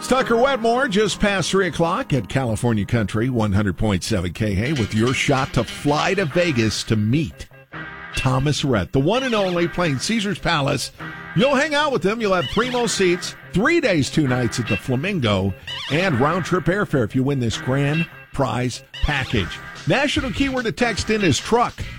Tucker Wetmore, just past 3 o'clock at California Country 100.7 KH with your shot to fly to Vegas to meet Thomas Rhett, the one and only, playing Caesars Palace. You'll hang out with him. You'll have primo seats, 3 days, 2 nights at the Flamingo, and round-trip airfare if you win this grand prize package. National keyword to text in is truck